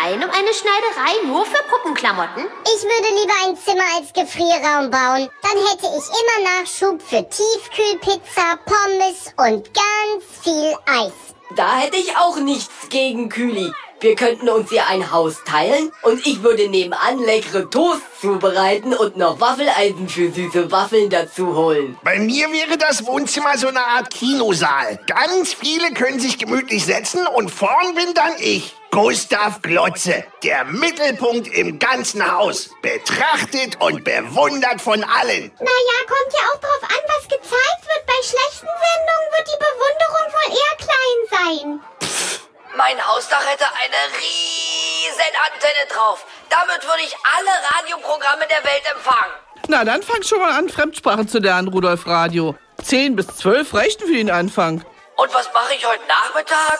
zahlen um eine Schneiderei nur für Puppenklamotten? Ich würde lieber ein Zimmer als Gefrierraum bauen. Dann hätte ich immer Nachschub für Tiefkühlpizza, Pommes und ganz viel Eis. Da hätte ich auch nichts gegen, Kühli. Wir könnten uns hier ein Haus teilen und ich würde nebenan leckere Toast zubereiten und noch Waffeleisen für süße Waffeln dazu holen. Bei mir wäre das Wohnzimmer so eine Art Kinosaal. Ganz viele können sich gemütlich setzen und vorn bin dann ich. Gustav Glotze, der Mittelpunkt im ganzen Haus. Betrachtet und bewundert von allen. Naja, kommt ja auch drauf an, was gezeigt wird. Bei schlechten Sendungen wird die Bewunderung wohl eher klein sein. Mein Hausdach hätte eine riesen Antenne drauf. Damit würde ich alle Radioprogramme der Welt empfangen. Na, dann fang schon mal an, Fremdsprachen zu lernen, Rudolf Radio. 10 bis 12 reichten für den Anfang. Und was mache ich heute Nachmittag?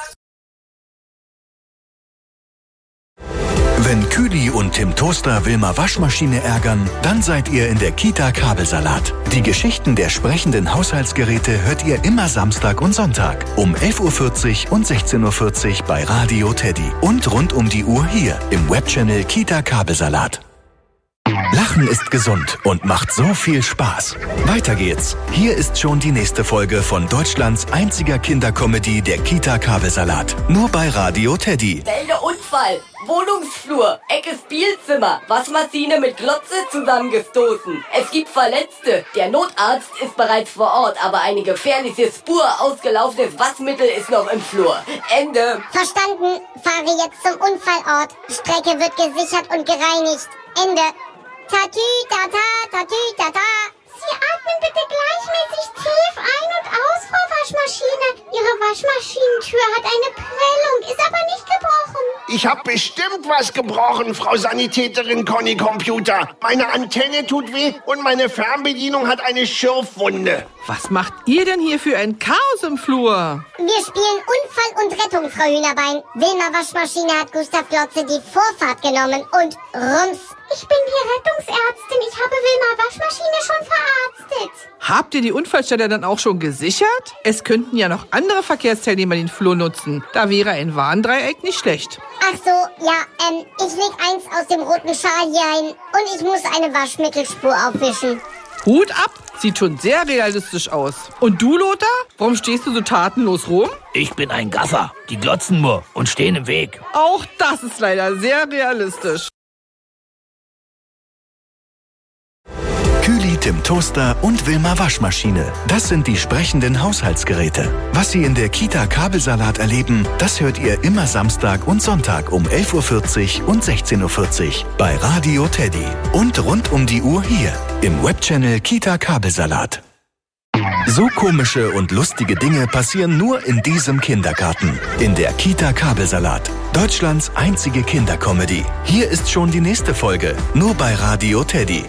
Wenn Kühli und Tim Toaster Wilma Waschmaschine ärgern, dann seid ihr in der Kita Kabelsalat. Die Geschichten der sprechenden Haushaltsgeräte hört ihr immer Samstag und Sonntag um 11.40 Uhr und 16.40 Uhr bei Radio Teddy. Und rund um die Uhr hier im Webchannel Kita Kabelsalat. Lachen ist gesund und macht so viel Spaß. Weiter geht's. Hier ist schon die nächste Folge von Deutschlands einziger Kindercomedy, der Kita Kabelsalat. Nur bei Radio Teddy. Unfall, Wohnungsflur, Ecke Spielzimmer, Waschmaschine mit Glotze zusammengestoßen. Es gibt Verletzte. Der Notarzt ist bereits vor Ort, aber eine gefährliche Spur ausgelaufenes Waschmittel ist noch im Flur. Ende. Verstanden. Fahre jetzt zum Unfallort. Strecke wird gesichert und gereinigt. Ende. Tatü-tata, tatü-tata. Sie atmen bitte gleichmäßig tief ein und aus, Frau Waschmaschine. Ihre Waschmaschinentür hat eine Prellung, ist aber nicht gebrochen. Ich hab bestimmt was gebrochen, Frau Sanitäterin Conny Computer. Meine Antenne tut weh und meine Fernbedienung hat eine Schürfwunde. Was macht ihr denn hier für ein Chaos im Flur? Wir spielen Unfall und Rettung, Frau Hühnerbein. Wilma Waschmaschine hat Gustav Glotze die Vorfahrt genommen und rums. Ich bin die Rettungsärztin. Ich habe Wilma Waschmaschine schon verarztet. Habt ihr die Unfallstelle dann auch schon gesichert? Es könnten ja noch andere Verkehrsteilnehmer den Flur nutzen. Da wäre ein Warndreieck nicht schlecht. Ach so, ja, ich leg eins aus dem roten Schal hier ein und ich muss eine Waschmittelspur aufwischen. Hut ab, sieht schon sehr realistisch aus. Und du, Lothar? Warum stehst du so tatenlos rum? Ich bin ein Gaffer. Die glotzen nur und stehen im Weg. Auch das ist leider sehr realistisch. Kühli, Tim Toaster und Wilma Waschmaschine. Das sind die sprechenden Haushaltsgeräte. Was Sie in der Kita Kabelsalat erleben, das hört ihr immer Samstag und Sonntag um 11.40 Uhr und 16.40 Uhr bei Radio Teddy. Und rund um die Uhr hier im Webchannel Kita Kabelsalat. So komische und lustige Dinge passieren nur in diesem Kindergarten. In der Kita Kabelsalat. Deutschlands einzige Kindercomedy. Hier ist schon die nächste Folge. Nur bei Radio Teddy.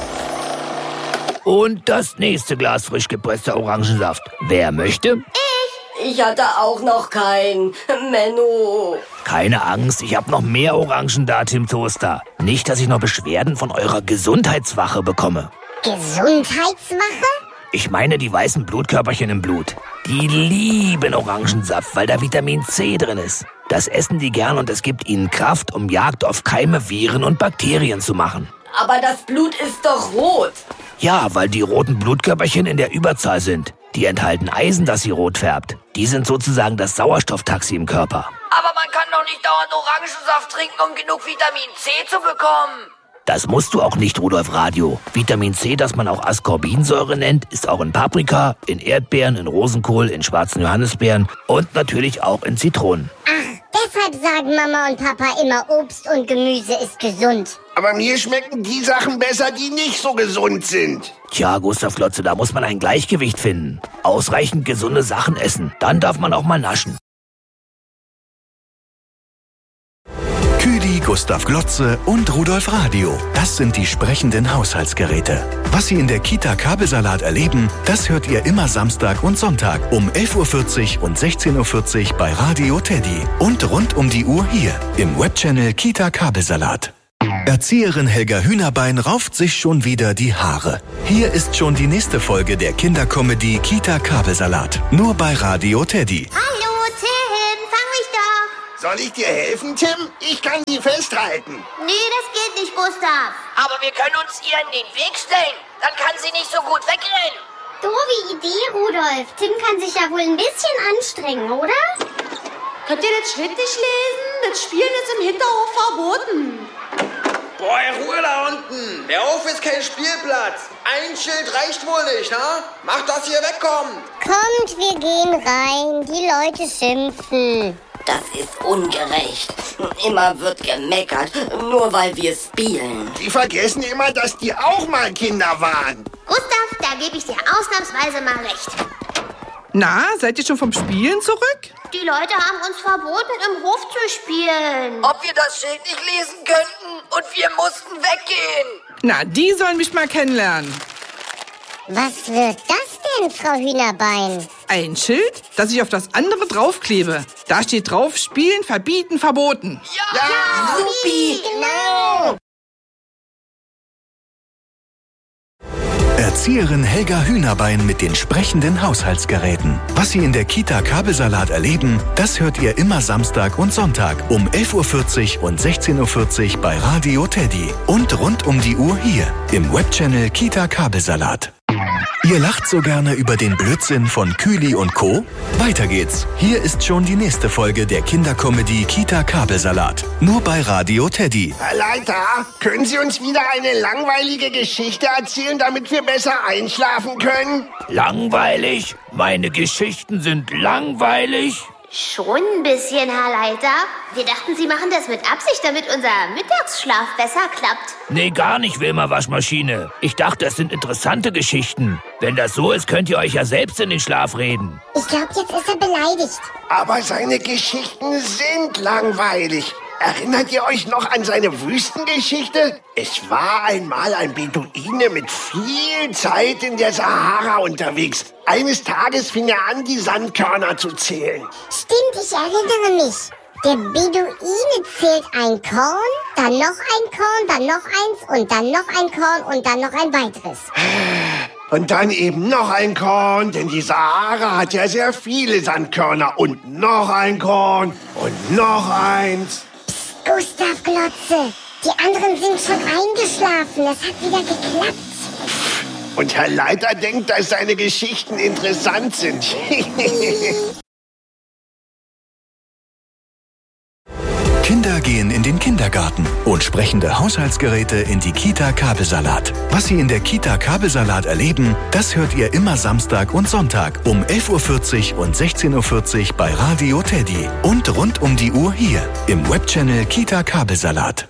Und das nächste Glas frisch gepresster Orangensaft. Wer möchte? Ich hatte auch noch keinen. Menno. Keine Angst, ich habe noch mehr Orangen da, Tim Toaster. Nicht, dass ich noch Beschwerden von eurer Gesundheitswache bekomme. Gesundheitswache? Ich meine die weißen Blutkörperchen im Blut. Die lieben Orangensaft, weil da Vitamin C drin ist. Das essen die gern und es gibt ihnen Kraft, um Jagd auf Keime, Viren und Bakterien zu machen. Aber das Blut ist doch rot. Ja, weil die roten Blutkörperchen in der Überzahl sind. Die enthalten Eisen, das sie rot färbt. Die sind sozusagen das Sauerstofftaxi im Körper. Aber man kann doch nicht dauernd Orangensaft trinken, um genug Vitamin C zu bekommen. Das musst du auch nicht, Rudolf Radio. Vitamin C, das man auch Ascorbinsäure nennt, ist auch in Paprika, in Erdbeeren, in Rosenkohl, in schwarzen Johannisbeeren und natürlich auch in Zitronen. Ach, deshalb sagen Mama und Papa immer, Obst und Gemüse ist gesund. Aber mir schmecken die Sachen besser, die nicht so gesund sind. Tja, Gustav Glotze, da muss man ein Gleichgewicht finden. Ausreichend gesunde Sachen essen. Dann darf man auch mal naschen. Kühli, Gustav Glotze und Rudolf Radio. Das sind die sprechenden Haushaltsgeräte. Was Sie in der Kita Kabelsalat erleben, das hört ihr immer Samstag und Sonntag um 11.40 Uhr und 16.40 Uhr bei Radio Teddy. Und rund um die Uhr hier im Webchannel Kita Kabelsalat. Erzieherin Helga Hühnerbein rauft sich schon wieder die Haare. Hier ist schon die nächste Folge der Kindercomedy Kita Kabelsalat. Nur bei Radio Teddy. Hallo Tim, fang mich doch. Soll ich dir helfen, Tim? Ich kann sie festhalten. Nee, das geht nicht, Gustav. Aber wir können uns ihr in den Weg stellen. Dann kann sie nicht so gut wegrennen. Doofe Idee, Rudolf. Tim kann sich ja wohl ein bisschen anstrengen, oder? Könnt ihr das schriftlich lesen? Das Spielen ist im Hinterhof verboten. Boah, Ruhe da unten. Der Hof ist kein Spielplatz. Ein Schild reicht wohl nicht, na? Macht, dass ihr wegkommt. Kommt, wir gehen rein. Die Leute schimpfen. Das ist ungerecht. Immer wird gemeckert, nur weil wir spielen. Die vergessen immer, dass die auch mal Kinder waren. Gustav, da gebe ich dir ausnahmsweise mal recht. Na, seid ihr schon vom Spielen zurück? Die Leute haben uns verboten, im Hof zu spielen. Ob wir das Schild nicht lesen könnten und wir mussten weggehen. Na, die sollen mich mal kennenlernen. Was wird das denn, Frau Hühnerbein? Ein Schild, das ich auf das andere draufklebe. Da steht drauf, Spielen, verbieten, verboten. Ja, Supi! genau. Erzieherin Helga Hühnerbein mit den sprechenden Haushaltsgeräten. Was Sie in der Kita Kabelsalat erleben, das hört ihr immer Samstag und Sonntag um 11.40 Uhr und 16.40 Uhr bei Radio Teddy. Und rund um die Uhr hier im Webchannel Kita Kabelsalat. Ihr lacht so gerne über den Blödsinn von Kühli und Co.? Weiter geht's. Hier ist schon die nächste Folge der Kindercomedy Kita Kabelsalat. Nur bei Radio Teddy. Herr Leiter, können Sie uns wieder eine langweilige Geschichte erzählen, damit wir besser einschlafen können? Langweilig? Meine Geschichten sind langweilig? Schon ein bisschen, Herr Leiter. Wir dachten, Sie machen das mit Absicht, damit unser Mittagsschlaf besser klappt. Nee, gar nicht, Wilma Waschmaschine. Ich dachte, das sind interessante Geschichten. Wenn das so ist, könnt ihr euch ja selbst in den Schlaf reden. Ich glaube, jetzt ist er beleidigt. Aber seine Geschichten sind langweilig. Erinnert ihr euch noch an seine Wüstengeschichte? Es war einmal ein Beduine mit viel Zeit in der Sahara unterwegs. Eines Tages fing er an, die Sandkörner zu zählen. Stimmt, ich erinnere mich. Der Beduine zählt ein Korn, dann noch ein Korn, dann noch eins und dann noch ein Korn und dann noch ein weiteres. Und dann eben noch ein Korn, denn die Sahara hat ja sehr viele Sandkörner. Und noch ein Korn und noch eins. Gustav Glotze, die anderen sind schon eingeschlafen. Es hat wieder geklappt. Und Herr Leiter denkt, dass seine Geschichten interessant sind. Kinder gehen in den Kindergarten und sprechende Haushaltsgeräte in die Kita Kabelsalat. Was Sie in der Kita Kabelsalat erleben, das hört ihr immer Samstag und Sonntag um 11.40 Uhr und 16.40 Uhr bei Radio Teddy. Und rund um die Uhr hier im Webchannel Kita Kabelsalat.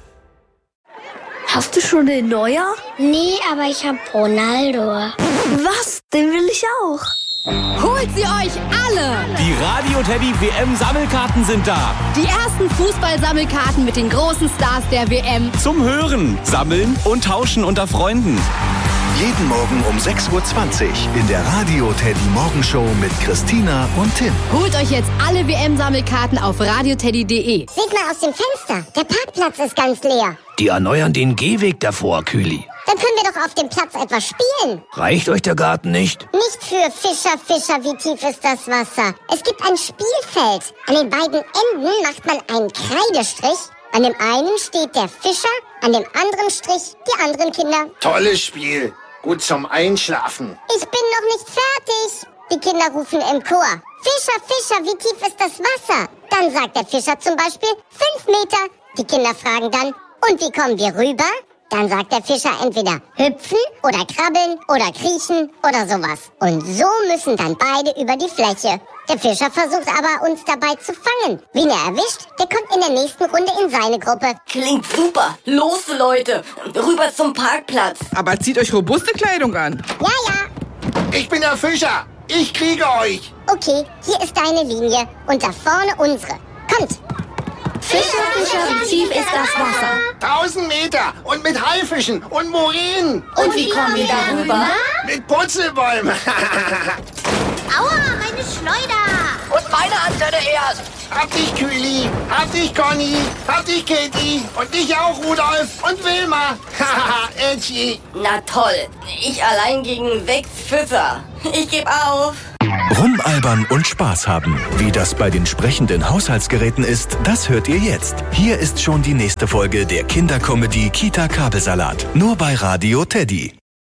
Hast du schon den Neuer? Nee, aber ich hab Ronaldo. Was? Den will ich auch. Holt sie euch alle! Die Radio Teddy WM-Sammelkarten sind da. Die ersten Fußballsammelkarten mit den großen Stars der WM. Zum Hören, Sammeln und Tauschen unter Freunden. Jeden Morgen um 6.20 Uhr in der Radio Teddy Morgenshow mit Christina und Tim. Holt euch jetzt alle WM-Sammelkarten auf radioteddy.de. Seht mal aus dem Fenster. Der Parkplatz ist ganz leer. Die erneuern den Gehweg davor, Kühli. Dann können wir doch auf dem Platz etwas spielen. Reicht euch der Garten nicht? Nicht für Fischer, wie tief ist das Wasser? Es gibt ein Spielfeld. An den beiden Enden macht man einen Kreidestrich. An dem einen steht der Fischer, an dem anderen Strich die anderen Kinder. Tolles Spiel. Gut zum Einschlafen. Ich bin noch nicht fertig. Die Kinder rufen im Chor. Fischer, wie tief ist das Wasser? Dann sagt der Fischer zum Beispiel 5 Meter. Die Kinder fragen dann, und wie kommen wir rüber? Dann sagt der Fischer entweder hüpfen oder krabbeln oder kriechen oder sowas. Und so müssen dann beide über die Fläche. Der Fischer versucht aber, uns dabei zu fangen. Wen er erwischt, der kommt in der nächsten Runde in seine Gruppe. Klingt super. Los, Leute. Rüber zum Parkplatz. Aber zieht euch robuste Kleidung an. Ja. Ich bin der Fischer. Ich kriege euch. Okay, hier ist deine Linie und da vorne unsere. Kommt. Fischer, wie tief ist das Wasser? 1000 Meter und mit Haifischen und Morinen. Und wie kommen wir da rüber? Mit Purzelbäumen. Aua, meine Schleuder! Und meine Antenne erst. Hab dich, Kühli. Hab dich, Conny. Hab dich, Katie. Und dich auch, Rudolf. Und Wilma. Haha, Edgy. Na toll. Ich allein gegen 6 Fischer. Ich geb auf. Rumalbern und Spaß haben. Wie das bei den sprechenden Haushaltsgeräten ist, das hört ihr jetzt. Hier ist schon die nächste Folge der Kindercomedy Kita Kabelsalat. Nur bei Radio Teddy.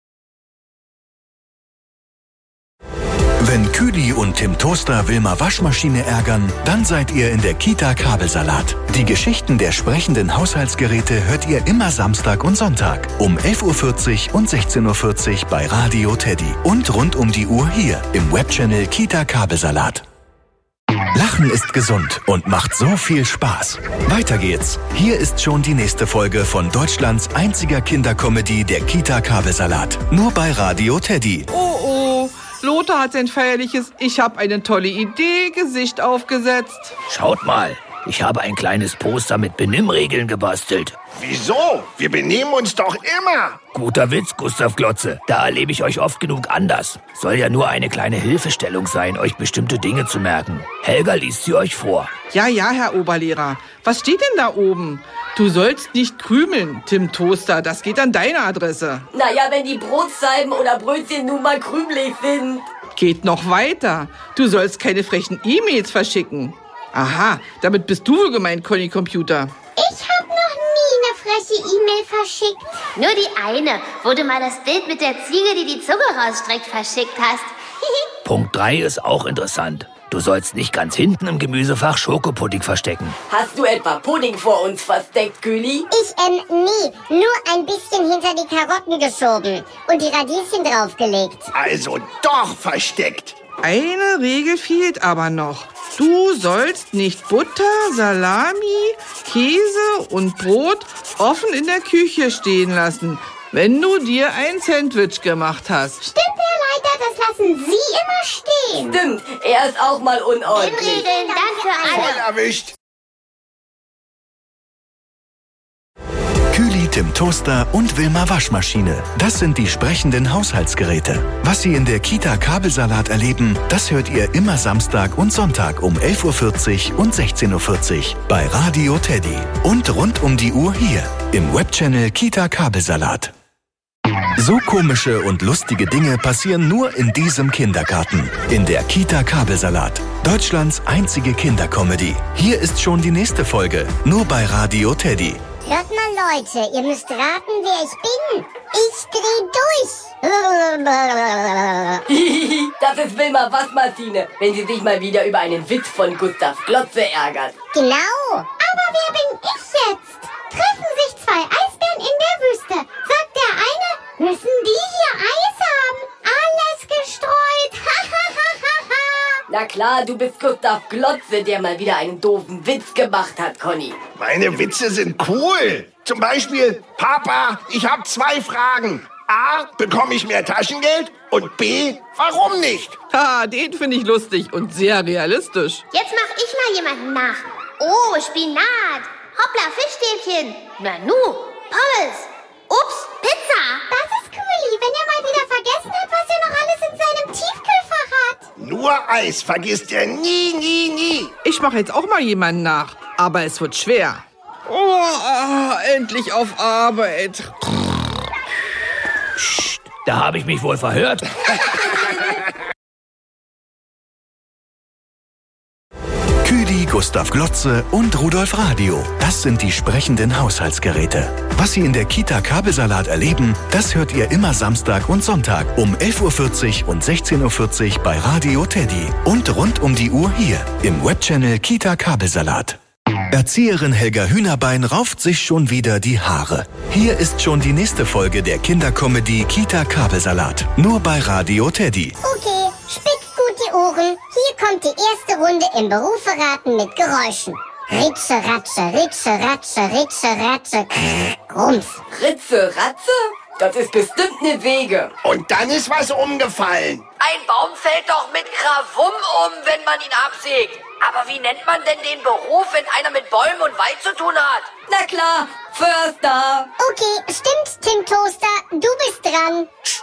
Wenn Küli und Tim Toaster Wilma Waschmaschine ärgern, dann seid ihr in der Kita Kabelsalat. Die Geschichten der sprechenden Haushaltsgeräte hört ihr immer Samstag und Sonntag um 11.40 Uhr und 16.40 Uhr bei Radio Teddy und rund um die Uhr hier im Webchannel Kita Kabelsalat. Lachen ist gesund und macht so viel Spaß. Weiter geht's. Hier ist schon die nächste Folge von Deutschlands einziger Kindercomedy der Kita Kabelsalat. Nur bei Radio Teddy. Oh. Lothar hat sein feierliches Ich hab eine tolle Idee Gesicht aufgesetzt. Schaut mal, ich habe ein kleines Poster mit Benimmregeln gebastelt. Wieso? Wir benehmen uns doch immer. Guter Witz, Gustav Glotze. Da erlebe ich euch oft genug anders. Soll ja nur eine kleine Hilfestellung sein, euch bestimmte Dinge zu merken. Helga liest sie euch vor. Ja, Herr Oberlehrer. Was steht denn da oben? Du sollst nicht krümeln, Tim Toaster. Das geht an deine Adresse. Naja, wenn die Brotscheiben oder Brötchen nun mal krümelig sind. Geht noch weiter. Du sollst keine frechen E-Mails verschicken. Aha, damit bist du wohl gemeint, Conny Computer. Ich hab noch nie eine freche E-Mail verschickt. Nur die eine, wo du mal das Bild mit der Ziege, die die Zunge rausstreckt, verschickt hast. Punkt 3 ist auch interessant. Du sollst nicht ganz hinten im Gemüsefach Schokopudding verstecken. Hast du etwa Pudding vor uns versteckt, Küli? Nee, nur ein bisschen hinter die Karotten geschoben und die Radieschen draufgelegt. Also doch versteckt. Eine Regel fehlt aber noch. Du sollst nicht Butter, Salami, Käse und Brot offen in der Küche stehen lassen, wenn du dir ein Sandwich gemacht hast. Stimmt, Herr Leiter, das lassen Sie immer stehen. Stimmt, er ist auch mal unordentlich. Regeln, dann für alle. Voll erwischt. Küli, Tim Toaster und Wilma Waschmaschine. Das sind die sprechenden Haushaltsgeräte. Was Sie in der Kita Kabelsalat erleben, das hört ihr immer Samstag und Sonntag um 11.40 Uhr und 16.40 Uhr bei Radio Teddy. Und rund um die Uhr hier im Webchannel Kita Kabelsalat. So komische und lustige Dinge passieren nur in diesem Kindergarten. In der Kita Kabelsalat. Deutschlands einzige Kindercomedy. Hier ist schon die nächste Folge. Nur bei Radio Teddy. Hört mal, Leute, ihr müsst raten, wer ich bin. Ich dreh durch. Das ist Wilma Waschmaschine, wenn sie sich mal wieder über einen Witz von Gustav Glotze ärgert. Genau. Aber wer bin ich jetzt? Treffen sich zwei Eisbären in der Wüste. Sagt der eine, müssen die hier Eis haben? Alles gestreut. Na klar, du bist Gustav Glotze, der mal wieder einen doofen Witz gemacht hat, Conny. Meine Witze sind cool. Zum Beispiel, Papa, ich habe 2 Fragen. A, bekomme ich mehr Taschengeld? Und B, warum nicht? Den finde ich lustig und sehr realistisch. Jetzt mach ich mal jemanden nach. Oh, Spinat. Hoppla, Fischstäbchen. Nanu, Pommes. Ups, Pizza. Das ist cool, wenn er mal wieder vergessen hat, was er noch alles in seinem Tiefkühlfach hat. Nur Eis vergisst er nie. Ich mache jetzt auch mal jemanden nach, aber es wird schwer. Endlich auf Arbeit. Psst, da habe ich mich wohl verhört. Küli, Gustav Glotze und Rudolf Radio. Das sind die sprechenden Haushaltsgeräte. Was Sie in der Kita Kabelsalat erleben, das hört ihr immer Samstag und Sonntag um 11.40 Uhr und 16.40 Uhr bei Radio Teddy. Und rund um die Uhr hier im Webchannel Kita Kabelsalat. Erzieherin Helga Hühnerbein rauft sich schon wieder die Haare. Hier ist schon die nächste Folge der Kindercomedy Kita Kabelsalat. Nur bei Radio Teddy. Okay, spitzt gut die Ohren. Hier kommt die erste Runde im Beruferaten mit Geräuschen. Ritsche, Ratsche, Ritsche, Ratsche, Ritsche, Ratsche, Rums. Ritze, Ratze? Das ist bestimmt eine Säge. Und dann ist was umgefallen. Ein Baum fällt doch mit Krawum um, wenn man ihn absägt. Aber wie nennt man denn den Beruf, wenn einer mit Bäumen und Wald zu tun hat? Na klar, Förster. Okay, stimmt, Tim Toaster, du bist dran.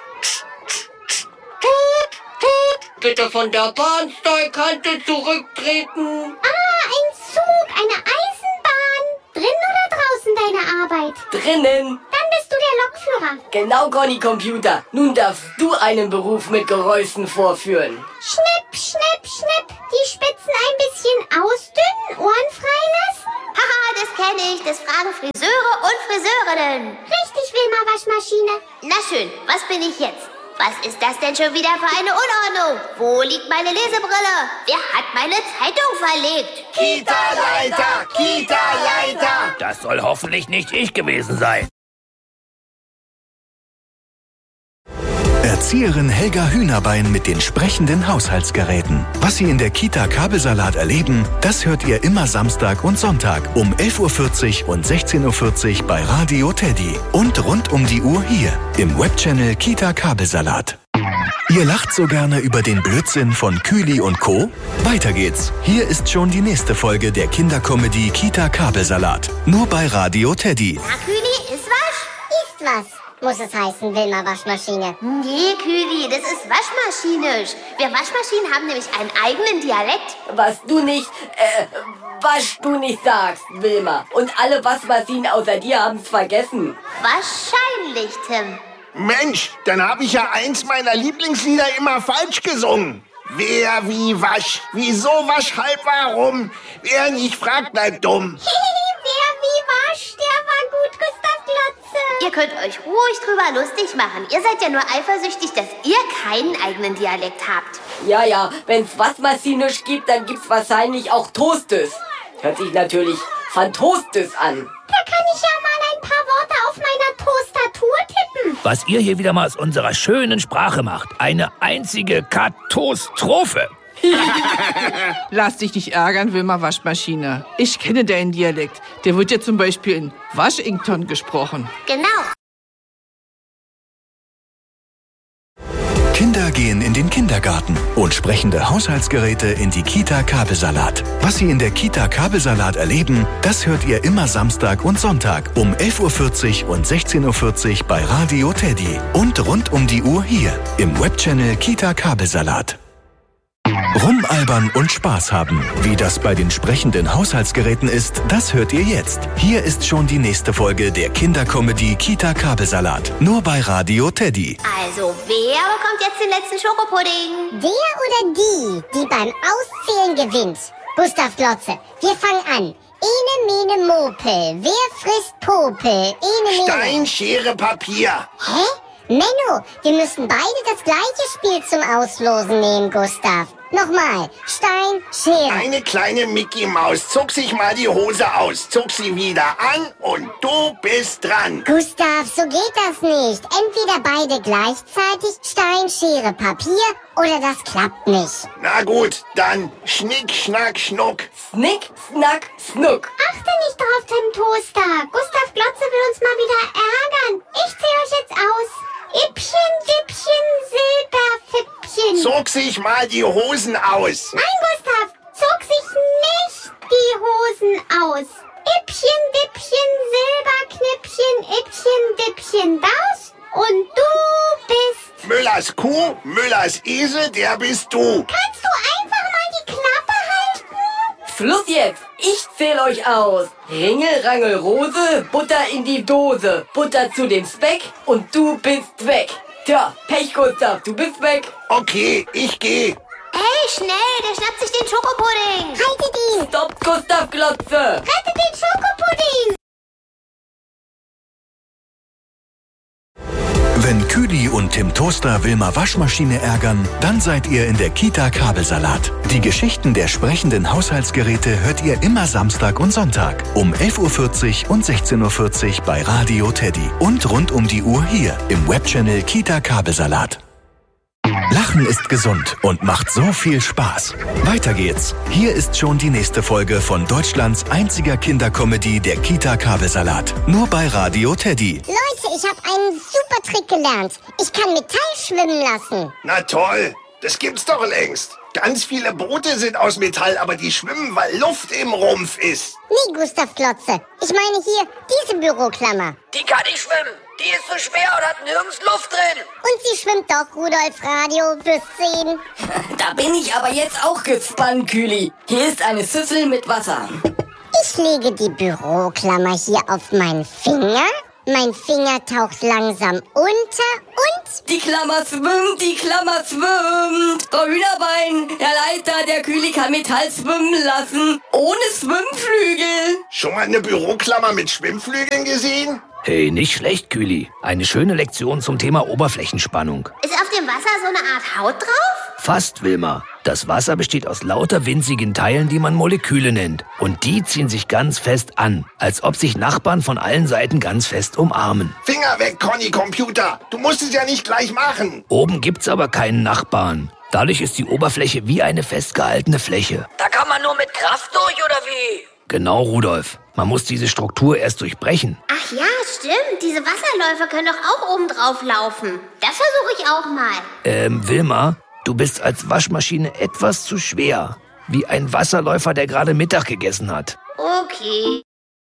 Bitte von der Bahnsteigkante zurücktreten. Ein Zug, eine Eisenbahn. Drin oder draußen deine Arbeit? Drinnen. Dann bist du der Lokführer. Genau, Conny Computer. Nun darfst du einen Beruf mit Geräuschen vorführen. Schnipp, schnipp, schnipp. Die Spitzen ein bisschen ausdünnen, Ohren freilassen. Haha, das kenne ich. Das fragen Friseure und Friseurinnen. Richtig, Wilma Waschmaschine. Na schön, was bin ich jetzt? Was ist das denn schon wieder für eine Unordnung? Wo liegt meine Lesebrille? Wer hat meine Zeitung verlegt? Kita-Leiter! Kita-Leiter! Das soll hoffentlich nicht ich gewesen sein. Erzieherin Helga Hühnerbein mit den sprechenden Haushaltsgeräten. Was Sie in der Kita Kabelsalat erleben, das hört ihr immer Samstag und Sonntag um 11.40 Uhr und 16.40 Uhr bei Radio Teddy. Und rund um die Uhr hier im Webchannel Kita Kabelsalat. Ihr lacht so gerne über den Blödsinn von Kühli und Co.? Weiter geht's. Hier ist schon die nächste Folge der Kindercomedy Kita Kabelsalat. Nur bei Radio Teddy. Na, Kühli, ist was? Ist was, muss es heißen, Wilma Waschmaschine. Nee, Kühli, das ist waschmaschinisch. Wir Waschmaschinen haben nämlich einen eigenen Dialekt. Was du nicht sagst, Wilma. Und alle Waschmaschinen außer dir haben's vergessen. Wahrscheinlich, Tim. Mensch, dann habe ich ja eins meiner Lieblingslieder immer falsch gesungen. Wer wie wasch, wieso wasch, halb warum? Wer nicht fragt, bleibt dumm. Wer wie wasch, der war gut, Gustav Glotze. Ihr könnt euch ruhig drüber lustig machen. Ihr seid ja nur eifersüchtig, dass ihr keinen eigenen Dialekt habt. Ja, wenn's Waschmaschinisch gibt, dann gibt's wahrscheinlich auch Toastes. Hört sich natürlich Fantostes an. Da kann ich ja mal ein paar Worte auf meiner Toastatur tippen. Was ihr hier wieder mal aus unserer schönen Sprache macht. Eine einzige Katastrophe. Lass dich nicht ärgern, Wilma Waschmaschine. Ich kenne deinen Dialekt. Der wird ja zum Beispiel in Washington gesprochen. Genau. Kinder gehen in den Kindergarten und sprechende Haushaltsgeräte in die Kita Kabelsalat. Was Sie in der Kita Kabelsalat erleben, das hört ihr immer Samstag und Sonntag um 11.40 Uhr und 16.40 Uhr bei Radio Teddy. Und rund um die Uhr hier im Webchannel Kita Kabelsalat. Rumalbern und Spaß haben. Wie das bei den sprechenden Haushaltsgeräten ist, das hört ihr jetzt. Hier ist schon die nächste Folge der Kindercomedy Kita Kabelsalat. Nur bei Radio Teddy. Also, wer bekommt jetzt den letzten Schokopudding? Der oder die beim Auszählen gewinnt. Gustav Glotze, wir fangen an. Ene, mene, Mopel. Wer frisst Popel? Ene, mene. Stein, Schere, Papier. Hä? Menno, wir müssen beide das gleiche Spiel zum Auslosen nehmen, Gustav. Nochmal. Stein, Schere. Eine kleine Mickey Maus. Zuck sich mal die Hose aus. Zuck sie wieder an und du bist dran. Gustav, so geht das nicht. Entweder beide gleichzeitig, Stein, Schere, Papier, oder das klappt nicht. Na gut, dann Schnick, Schnack, Schnuck. Snick, Snack, Snuck. Achte nicht drauf, Tim Toaster. Gustav Glotze will uns mal wieder ärgern. Ich zähle euch jetzt aus. Ippchen, Dippchen, Silberfippchen. Zuck sich mal die Hosen aus. Nein, Gustav, zuck sich nicht die Hosen aus. Ippchen, Dippchen, Silberknippchen, Ippchen, Dippchen, Daus. Und du bist... Müllers Kuh, Müllers Esel, der bist du. Kannst du einfach mal die Klappe halten? Schluss jetzt. Ich zähl euch aus. Ringel, Rangel, Rose, Butter in die Dose. Butter zu dem Speck und du bist weg. Tja, Pech, Gustav, du bist weg. Okay, ich geh. Hey, schnell, der schnappt sich den Schokopudding. Haltet ihn. Stopp, Gustav Glotze. Rettet den Schokopudding. Wenn Kühli und Tim Toaster Wilma Waschmaschine ärgern, dann seid ihr in der Kita Kabelsalat. Die Geschichten der sprechenden Haushaltsgeräte hört ihr immer Samstag und Sonntag um 11.40 Uhr und 16.40 Uhr bei Radio Teddy. Und rund um die Uhr hier im Webchannel Kita Kabelsalat. Lachen ist gesund und macht so viel Spaß. Weiter geht's. Hier ist schon die nächste Folge von Deutschlands einziger Kindercomedy der Kita Kabelsalat. Nur bei Radio Teddy. Leute, ich habe einen super Trick gelernt. Ich kann Metall schwimmen lassen. Na toll, das gibt's doch längst. Ganz viele Boote sind aus Metall, aber die schwimmen, weil Luft im Rumpf ist. Nee, Gustav Glotze. Ich meine hier diese Büroklammer. Die kann ich schwimmen. Die ist so schwer und hat nirgends Luft drin. Und sie schwimmt doch, Rudolf Radio, wirst sehen. Da bin ich aber jetzt auch gespannt, Kühli. Hier ist eine Schüssel mit Wasser. Ich lege die Büroklammer hier auf meinen Finger Mein Finger taucht langsam unter und... Die Klammer schwimmt, die Klammer schwimmt. Frau Hühnerbein, Herr Leiter, der Kühli kann Metall schwimmen lassen. Ohne Schwimmflügel. Schon mal eine Büroklammer mit Schwimmflügeln gesehen? Hey, nicht schlecht, Kühli. Eine schöne Lektion zum Thema Oberflächenspannung. Ist auf dem Wasser so eine Art Haut drauf? Fast, Wilma. Das Wasser besteht aus lauter winzigen Teilen, die man Moleküle nennt. Und die ziehen sich ganz fest an, als ob sich Nachbarn von allen Seiten ganz fest umarmen. Finger weg, Conny Computer. Du musst es ja nicht gleich machen. Oben gibt's aber keinen Nachbarn. Dadurch ist die Oberfläche wie eine festgehaltene Fläche. Da kann man nur mit Kraft durch, oder wie? Genau, Rudolf. Man muss diese Struktur erst durchbrechen. Ach ja, stimmt. Diese Wasserläufer können doch auch oben drauf laufen. Das versuche ich auch mal. Wilma, du bist als Waschmaschine etwas zu schwer. Wie ein Wasserläufer, der gerade Mittag gegessen hat. Okay.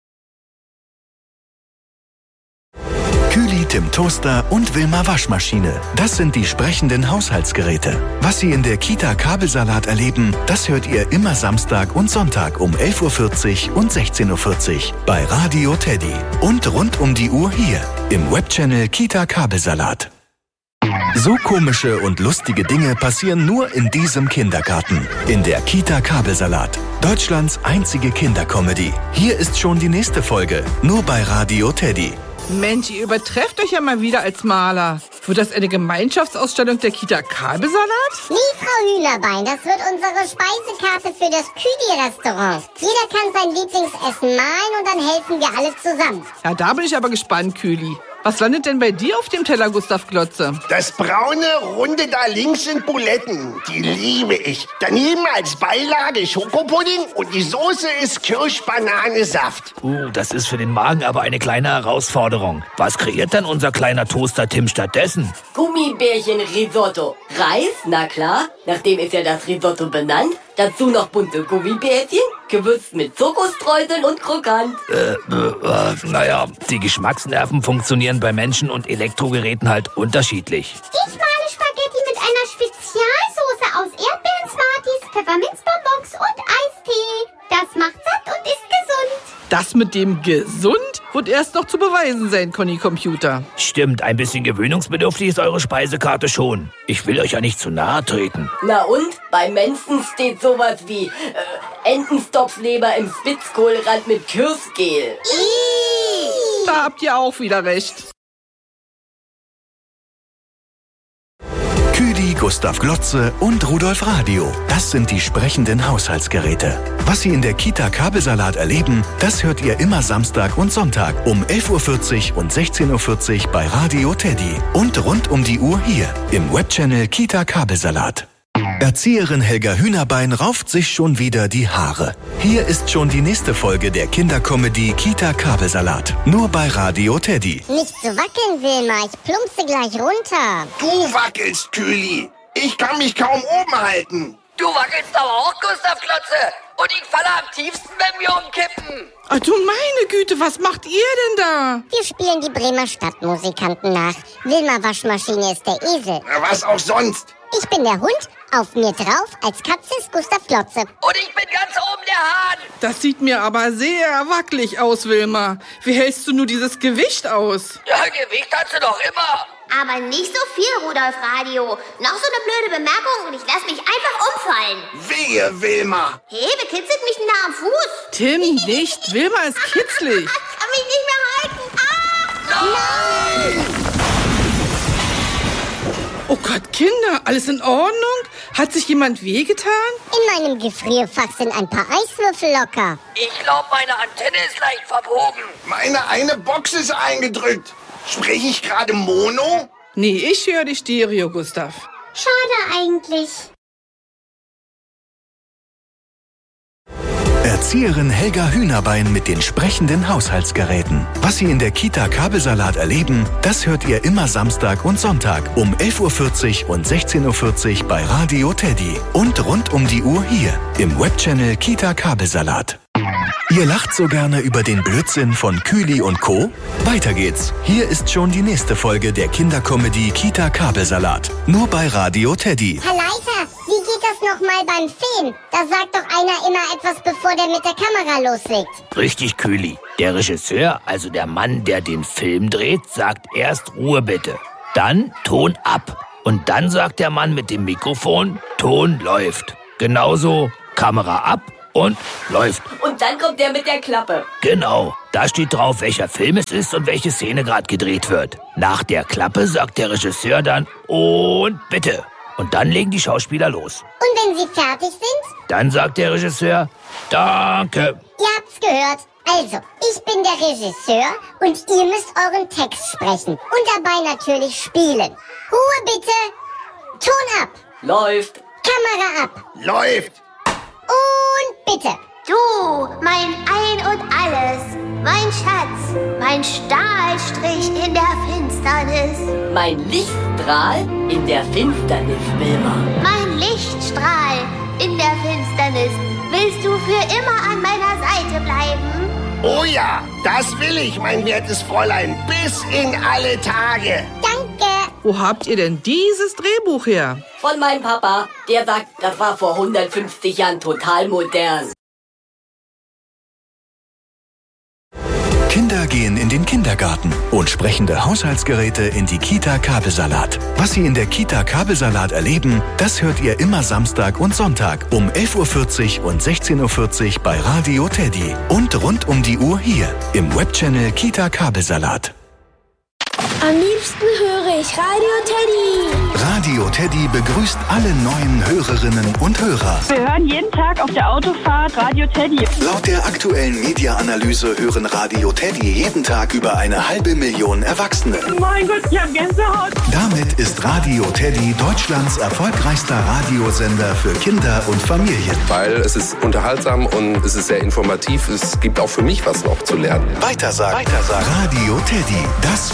Kühli, Tim Toaster und Wilma Waschmaschine. Das sind die sprechenden Haushaltsgeräte. Was Sie in der Kita Kabelsalat erleben, das hört ihr immer Samstag und Sonntag um 11.40 Uhr und 16.40 Uhr bei Radio Teddy. Und rund um die Uhr hier im Webchannel Kita Kabelsalat. So komische und lustige Dinge passieren nur in diesem Kindergarten. In der Kita Kabelsalat. Deutschlands einzige Kindercomedy. Hier ist schon die nächste Folge. Nur bei Radio Teddy. Mensch, ihr übertrefft euch ja mal wieder als Maler. Wird das eine Gemeinschaftsausstellung der Kita Kabelsalat? Nee, Frau Hühnerbein, das wird unsere Speisekarte für das Küdi-Restaurant. Jeder kann sein Lieblingsessen malen und dann helfen wir alle zusammen. Ja, da bin ich aber gespannt, Kühli. Was landet denn bei dir auf dem Teller, Gustav Glotze? Das braune, runde da links sind Buletten. Die liebe ich. Daneben als Beilage Schokopudding und die Soße ist Kirsch-Banane-Saft. Das ist für den Magen aber eine kleine Herausforderung. Was kreiert denn unser kleiner Toaster Tim stattdessen? Gummibärchen-Risotto. Reis, na klar. Nachdem ist ja das Risotto benannt. Dazu noch bunte Gummibärchen, gewürzt mit Schokostreuseln und krokant. Naja, die Geschmacksnerven funktionieren bei Menschen und Elektrogeräten halt unterschiedlich. Ich male Spaghetti mit einer Spezialsoße aus Erdbeeren, Smarties, Pfefferminzbonbons und Eistee. Das macht satt und ist gesund. Das mit dem gesund wird erst noch zu beweisen sein, Conny Computer. Stimmt, ein bisschen gewöhnungsbedürftig ist eure Speisekarte schon. Ich will euch ja nicht zu nahe treten. Na und? Bei Menschen steht sowas wie Entenstopfleber im Spitzkohlrand mit Kirschgel. Da habt ihr auch wieder recht. Kühli, Gustav Glotze und Rudolf Radio. Das sind die sprechenden Haushaltsgeräte. Was Sie in der Kita Kabelsalat erleben, das hört ihr immer Samstag und Sonntag um 11.40 Uhr und 16.40 Uhr bei Radio Teddy. Und rund um die Uhr hier im Webchannel Kita Kabelsalat. Erzieherin Helga Hühnerbein rauft sich schon wieder die Haare. Hier ist schon die nächste Folge der Kindercomedy Kita Kabelsalat. Nur bei Radio Teddy. Nicht zu wackeln, Wilma. Ich plumpse gleich runter. Du wackelst, Kühli. Ich kann mich kaum oben halten. Du wackelst aber auch, Gustav Glotze. Und ich falle am tiefsten, wenn wir umkippen. Ach du meine Güte, was macht ihr denn da? Wir spielen die Bremer Stadtmusikanten nach. Wilma Waschmaschine ist der Esel. Na, was auch sonst. Ich bin der Hund, auf mir drauf als Katze ist Gustav Glotze. Und ich bin ganz oben der Hahn. Das sieht mir aber sehr wackelig aus, Wilma. Wie hältst du nur dieses Gewicht aus? Ja, Gewicht hast du doch immer. Aber nicht so viel, Rudolf Radio. Noch so eine blöde Bemerkung und ich lasse mich einfach umfallen. Wehe, Wilma. Hey, bekitzelt mich nah am Fuß. Tim, nicht. Wilma ist kitzlig. Ich kann mich nicht mehr halten. Ah! Nein! Oh Gott, Kinder, alles in Ordnung? Hat sich jemand wehgetan? In meinem Gefrierfach sind ein paar Eiswürfel locker. Ich glaube, meine Antenne ist leicht verbogen. Meine eine Box ist eingedrückt. Spreche ich gerade Mono? Nee, ich höre die Stereo, Gustav. Schade eigentlich. Erzieherin Helga Hühnerbein mit den sprechenden Haushaltsgeräten. Was Sie in der Kita Kabelsalat erleben, das hört ihr immer Samstag und Sonntag um 11.40 Uhr und 16.40 Uhr bei Radio Teddy. Und rund um die Uhr hier im Webchannel Kita Kabelsalat. Ihr lacht so gerne über den Blödsinn von Kühli und Co.? Weiter geht's. Hier ist schon die nächste Folge der Kindercomedy Kita Kabelsalat. Nur bei Radio Teddy. Herr Leiter, wie geht das nochmal beim Film? Da sagt doch einer immer etwas, bevor der mit der Kamera loslegt. Richtig, Kühli. Der Regisseur, also der Mann, der den Film dreht, sagt erst Ruhe bitte. Dann Ton ab. Und dann sagt der Mann mit dem Mikrofon, Ton läuft. Genauso Kamera ab und läuft. Und dann kommt der mit der Klappe. Genau, da steht drauf, welcher Film es ist und welche Szene gerade gedreht wird. Nach der Klappe sagt der Regisseur dann und bitte. Und dann legen die Schauspieler los. Und wenn sie fertig sind? Dann sagt der Regisseur, danke. Ihr habt's gehört. Also, ich bin der Regisseur und ihr müsst euren Text sprechen. Und dabei natürlich spielen. Ruhe bitte. Ton ab. Läuft. Kamera ab. Läuft. Und bitte. Du, mein Ein und Alles, mein Schatz, mein Stahlstrich in der Finsternis, Mein Lichtstrahl in der Finsternis, Wilma. mein Lichtstrahl in der Finsternis. Willst du für immer an meiner Seite bleiben? Oh ja, das will ich, mein wertes Fräulein, bis in alle Tage. Danke. Wo habt ihr denn dieses Drehbuch her? Von meinem Papa. Der sagt, das war vor 150 Jahren total modern. Kinder gehen in den Kindergarten und sprechende Haushaltsgeräte in die Kita Kabelsalat. Was Sie in der Kita Kabelsalat erleben, das hört ihr immer Samstag und Sonntag um 11.40 Uhr und 16.40 Uhr bei Radio Teddy. Und rund um die Uhr hier im Webchannel Kita Kabelsalat. Am liebsten höre ich Radio Teddy. Radio Teddy begrüßt alle neuen Hörerinnen und Hörer. Wir hören jeden Tag auf der Autofahrt Radio Teddy. Laut der aktuellen Media-Analyse hören Radio Teddy jeden Tag über 500.000 Erwachsene. Mein Gott, ich hab Gänsehaut. Damit ist Radio Teddy Deutschlands erfolgreichster Radiosender für Kinder und Familien. Weil es ist unterhaltsam und es ist sehr informativ. Es gibt auch für mich was noch zu lernen. Weitersagen. Radio Teddy, das